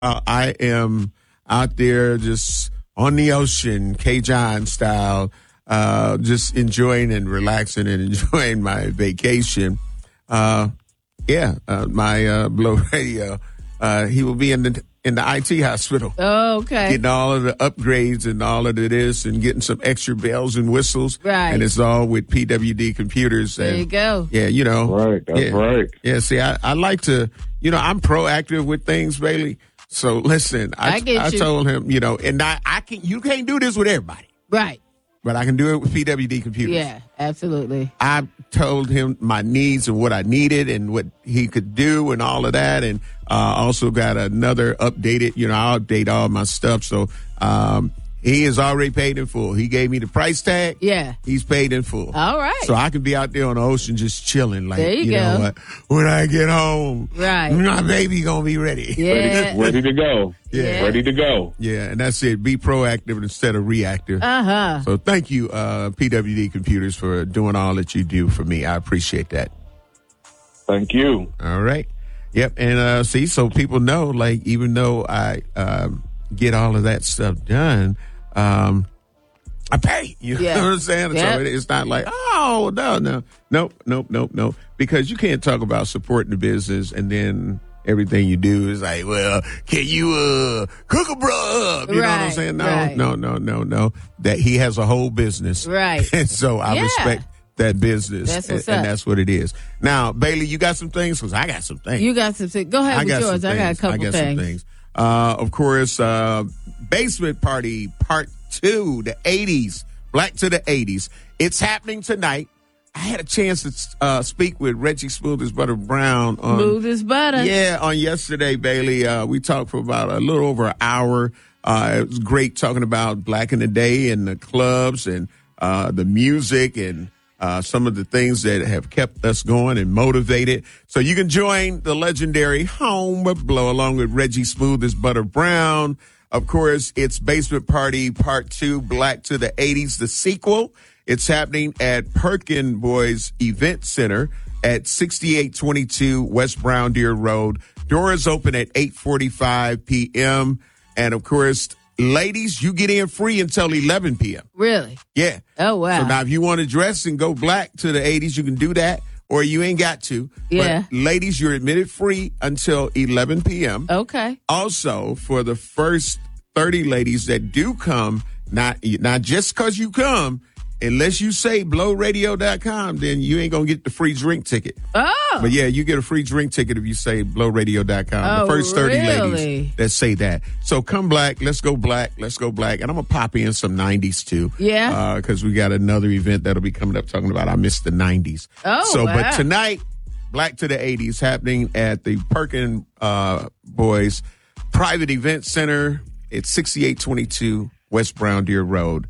I am out there just on the ocean, Cajun style, just enjoying and relaxing and enjoying my vacation. My Blow Radio. He will be in the IT hospital. Oh, okay. Getting all of the upgrades and all of this and getting some extra bells and whistles. Right. And it's all with PWD computers. There you go. Yeah, Right, that's right. Yeah, see, I like to, I'm proactive with things, Bailey. So listen, I told him, and you can't do this with everybody. Right. But I can do it with PWD computers. Yeah, absolutely. I told him my needs and what I needed and what he could do and all of that. And also got another updated, I'll update all my stuff. So he is already paid in full. He gave me the price tag. Yeah. He's paid in full. All right. So I can be out there on the ocean just chilling. Like, there you go. know what? When I get home, right, my baby going to be ready. Yeah. Ready to go. Yeah. Ready to go. Yeah, and that's it. Be proactive instead of reactive. Uh-huh. So thank you, PWD Computers, for doing all that you do for me. I appreciate that. Thank you. All right. Yep. And so people know, like, even though I get all of that stuff done, I pay. You know what I'm saying? Yep. So it's not like, oh, no. Because you can't talk about supporting the business and then everything you do is like, well, can you cook a bro up? You know what I'm saying? No. That he has a whole business. Right. And so I respect that business. That's what's and up. that's what it is. Now, Bailey, you got some things? Because I got some things. You got some things. Go ahead with yours. I got a couple things. Some things. Of course, Basement Party Part 2, the 80s, Black to the 80s. It's happening tonight. I had a chance to speak with Reggie Smooth as Butter Brown. Smooth as butter. Yeah, on yesterday, Bailey. We talked for about a little over an hour. It was great talking about Black in the Day and the clubs and the music and some of the things that have kept us going and motivated. So you can join the legendary Home of Blow along with Reggie Smooth as Butter Brown. Of course, it's Basement Party Part 2, Black to the 80s, the sequel. It's happening at Perkin Boys Event Center at 6822 West Brown Deer Road. Doors open at 8:45 p.m. And, of course, ladies, you get in free until 11 p.m. Really? Yeah. Oh, wow. So now if you want to dress and go black to the 80s, you can do that, or you ain't got to. Yeah. But ladies, you're admitted free until 11 p.m. Okay. Also, for the first 30 ladies that do come, not just because you come, unless you say blowradio.com, then you ain't going to get the free drink ticket. Oh. But yeah, you get a free drink ticket if you say blowradio.com. Oh, the first 30 really? ladies that say that. So come black. Let's go black. Let's go black. And I'm going to pop in some 90s too. Yeah. Because we got another event that'll be coming up talking about I missed the 90s. Oh, so, wow. But tonight, Black to the 80s happening at the Perkin Boys Private Event Center. It's 6822 West Brown Deer Road.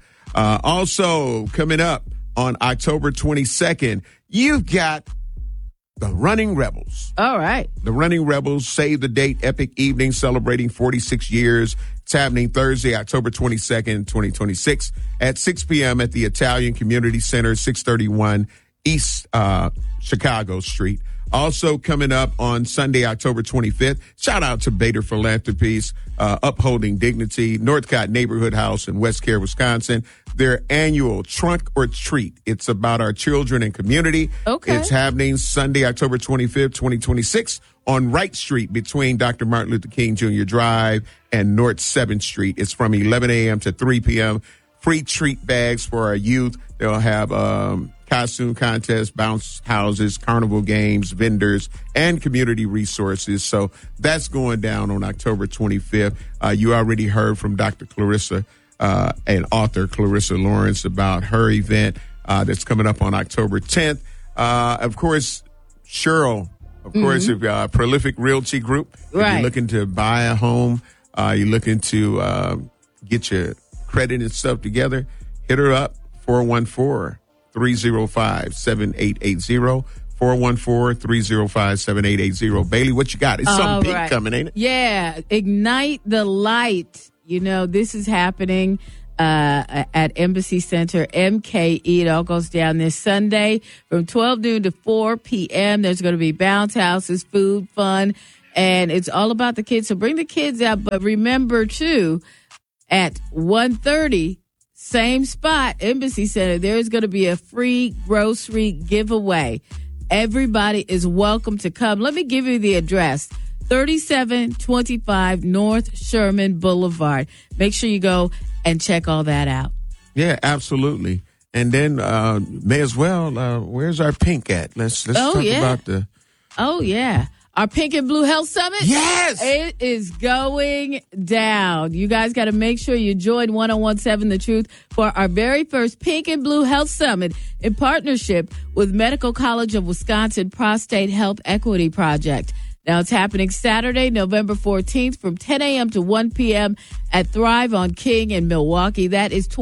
Also coming up on October 22nd, you've got the Running Rebels. All right. The Running Rebels Save the Date Epic Evening celebrating 46 years. It's happening Thursday, October 22nd, 2026 at 6 p.m. at the Italian Community Center, 631 East Chicago Street. Also coming up on Sunday, October 25th, shout out to Bader Philanthropies, Upholding Dignity, Northcott Neighborhood House in West Care, Wisconsin. Their annual Trunk or Treat. It's about our children and community. Okay. It's happening Sunday, October 25th, 2026 on Wright Street between Dr. Martin Luther King Jr. Drive and North 7th Street. It's from 11 a.m. to 3 p.m. Free treat bags for our youth. They'll have costume contests, bounce houses, carnival games, vendors, and community resources. So that's going down on October 25th. You already heard from Dr. Clarissa and author Clarissa Lawrence about her event that's coming up on October 10th. Of course, Cheryl, of course, if Prolific Realty Group, if Right. you're looking to buy a home, you're looking to get your credit and stuff together, hit her up, 414-305-7880. 414-305-7880. Bailey, what you got? It's some pink coming, ain't it? Yeah. Ignite the Light. You know, this is happening at Embassy Center, MKE. It all goes down this Sunday from 12 noon to 4 p.m. There's going to be bounce houses, food, fun, And it's all about the kids. So bring the kids out. But remember, too, at 1:30, same spot, Embassy Center, there's going to be a free grocery giveaway. Everybody is welcome to come. Let me give you the address. 3725 North Sherman Boulevard. Make sure you go and check all that out. Yeah, absolutely. And then may as well, where's our pink at? Let's talk about the... Oh, yeah. Our Pink and Blue Health Summit? Yes! It is going down. You guys got to make sure you join 1017 The Truth for our very first Pink and Blue Health Summit in partnership with Medical College of Wisconsin Prostate Health Equity Project. Now, it's happening Saturday, November 14th from 10 a.m. to 1 p.m. at Thrive on King in Milwaukee. That is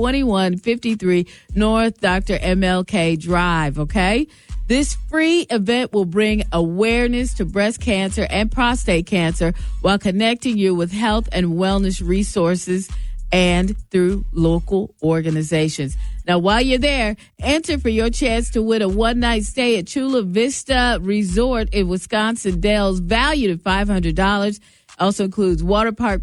2153 North Dr. MLK Drive, okay? This free event will bring awareness to breast cancer and prostate cancer while connecting you with health and wellness resources and through local organizations. Now, while you're there, enter for your chance to win a one-night stay at Chula Vista Resort in Wisconsin Dells, valued at $500. Also includes water park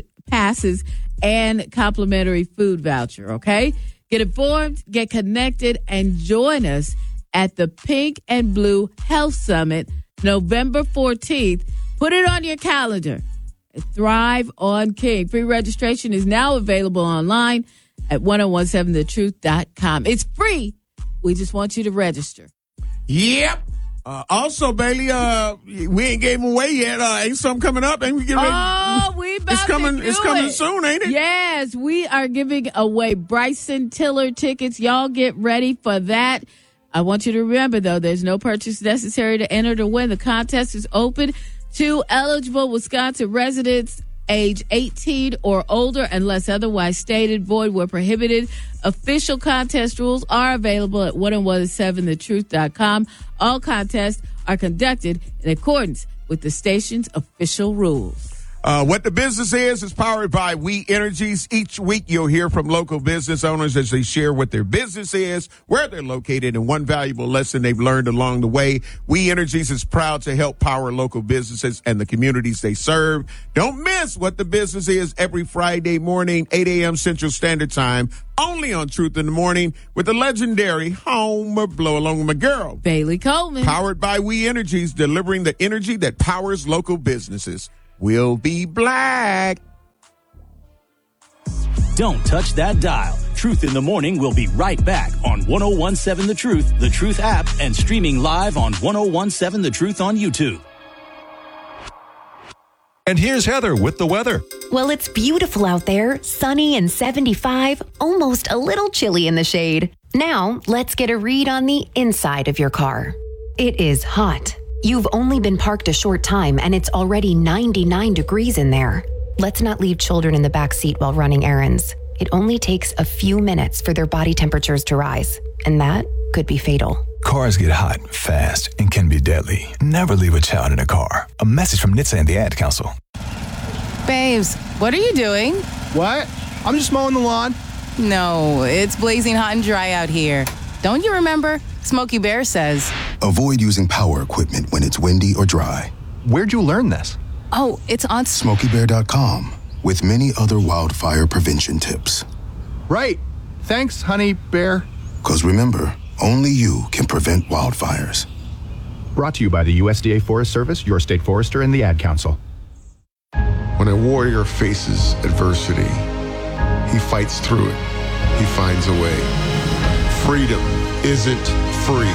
passes and complimentary food voucher, okay? Get informed, get connected, and join us at the Pink and Blue Health Summit, November 14th. Put it on your calendar. Thrive on King. Free registration is now available online at 1017thetruth.com. It's free. We just want you to register. Yep. Also, Bailey, we ain't gave them away yet. Ain't something coming up? Ain't we getting ready? Oh, we about it's coming. to do It's coming it. soon, ain't it? Yes, we are giving away Bryson Tiller tickets. Y'all get ready for that. I want you to remember, though, there's no purchase necessary to enter to win. The contest is open to eligible Wisconsin residents age 18 or older unless otherwise stated. Void where prohibited. Official contest rules are available at 1017thetruth.com. All contests are conducted in accordance with the station's official rules. What the business is powered by We Energies. Each week you'll hear from local business owners as they share what their business is, where they're located, and one valuable lesson they've learned along the way. We Energies is proud to help power local businesses and the communities they serve. Don't miss What the Business is every Friday morning, 8 a.m. Central Standard Time, only on Truth in the Morning with the legendary Homer Blow, along with my girl, Bailey Coleman. Powered by We Energies, delivering the energy that powers local businesses. We'll be black. Don't touch that dial. Truth in the Morning will be right back on 1017 The Truth app, and streaming live on 1017 The Truth on YouTube. And here's Heather with the weather. Well, it's beautiful out there, sunny and 75, almost a little chilly in the shade. Now, let's get a read on the inside of your car. It is hot. You've only been parked a short time and it's already 99 degrees in there. Let's not leave children in the back seat while running errands. It only takes a few minutes for their body temperatures to rise, and that could be fatal. Cars get hot fast and can be deadly. Never leave a child in a car. A message from NHTSA and the Ad Council. Babes, what are you doing? What? I'm just mowing the lawn. No, it's blazing hot and dry out here. Don't you remember? Smokey Bear says. Avoid using power equipment when it's windy or dry. Where'd you learn this? Oh, it's on SmokeyBear.com with many other wildfire prevention tips. Right. Thanks, honey bear. Because remember, only you can prevent wildfires. Brought to you by the USDA Forest Service, your state forester, and the Ad Council. When a warrior faces adversity, he fights through it. He finds a way. Freedom isn't free.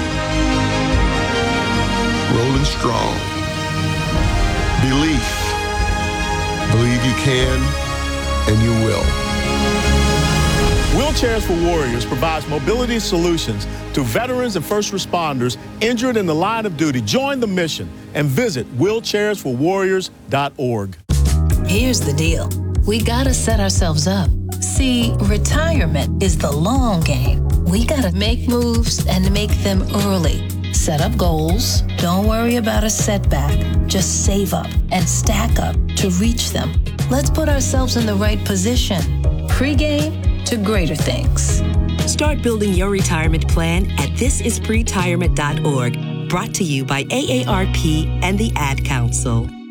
Rolling strong. Belief. Believe you can, and you will. Wheelchairs for Warriors provides mobility solutions to veterans and first responders injured in the line of duty. Join the mission and visit wheelchairsforwarriors.org. Here's the deal. We gotta set ourselves up. See, retirement is the long game. We gotta make moves and make them early. Set up goals. Don't worry about a setback. Just save up and stack up to reach them. Let's put ourselves in the right position. Pre-game to greater things. Start building your retirement plan at thisispretirement.org. Brought to you by AARP and the Ad Council.